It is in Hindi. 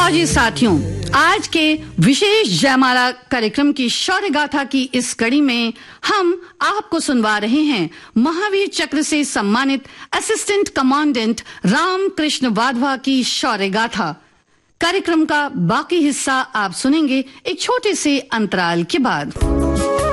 फौजी साथियों, आज के विशेष जयमाला कार्यक्रम की शौर्य गाथा की इस कड़ी में हम आपको सुनवा रहे हैं महावीर चक्र से सम्मानित असिस्टेंट कमांडेंट रामकृष्ण वाधवा की शौर्य गाथा। कार्यक्रम का बाकी हिस्सा आप सुनेंगे एक छोटे से अंतराल के बाद।